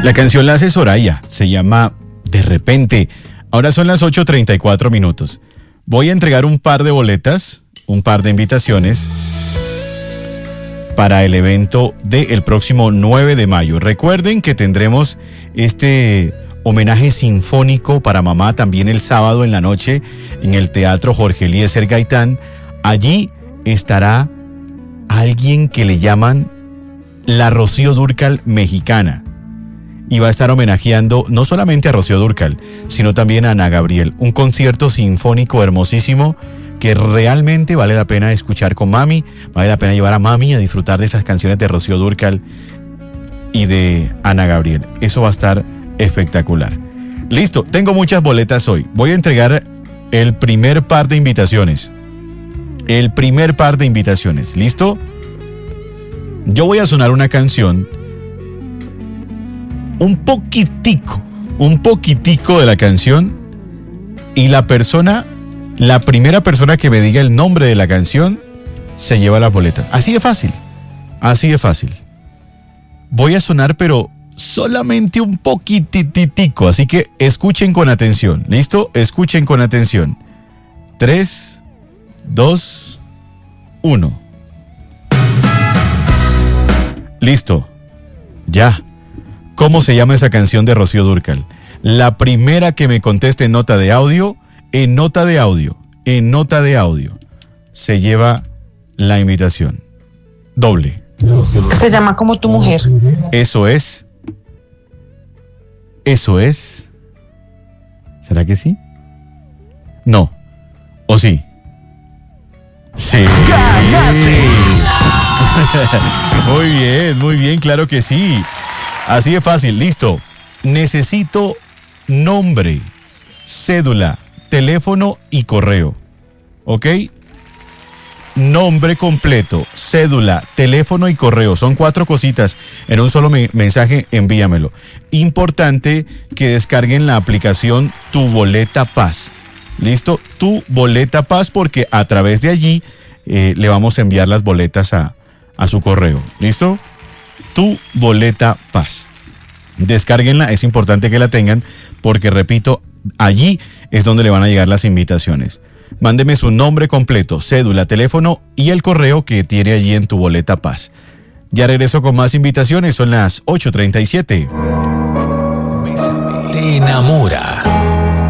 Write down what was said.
La canción la hace Soraya, se llama De Repente. Ahora son las 8:34 minutos. Voy a entregar un par de boletas, un par de invitaciones para el evento del próximo 9 de mayo. Recuerden que tendremos este homenaje sinfónico para mamá también el sábado en la noche en el Teatro Jorge Eliezer Gaitán. Allí estará alguien que le llaman la Rocío Dúrcal mexicana. Y va a estar homenajeando no solamente a Rocío Dúrcal, sino también a Ana Gabriel. Un concierto sinfónico hermosísimo que realmente vale la pena escuchar con mami. Vale la pena llevar a mami a disfrutar de esas canciones de Rocío Dúrcal y de Ana Gabriel. Eso va a estar espectacular. Listo, tengo muchas boletas hoy. Voy a entregar el primer par de invitaciones. ¿Listo? Yo voy a sonar una canción un poquitico de la canción, y la primera persona que me diga el nombre de la canción se lleva las boletas. Así de fácil. Voy a sonar, pero solamente un poquititico, así que escuchen con atención. ¿Listo? Escuchen con atención. 3, 2, 1. Listo. Ya. ¿Cómo se llama esa canción de Rocío Dúrcal? La primera que me conteste en nota de audio, se lleva la invitación. Doble. Se llama Como tu mujer. Eso es. ¿Será que sí? No. ¿O sí? Sí. ¡Ganaste! Muy bien, claro que sí. Así de fácil, listo. Necesito nombre, cédula, teléfono y correo. ¿Ok? Nombre completo, cédula, teléfono y correo. Son 4 cositas. En un solo mensaje, envíamelo. Importante que descarguen la aplicación Tu Boleta Paz. ¿Listo? Tu Boleta Paz, porque a través de allí le vamos a enviar las boletas a su correo. ¿Listo? Tu Boleta Paz. Descárguenla, es importante que la tengan porque, repito, allí es donde le van a llegar las invitaciones. Mándeme su nombre completo, cédula, teléfono y el correo que tiene allí en Tu Boleta Paz. Ya regreso con más invitaciones, son las 8:37. Te enamora.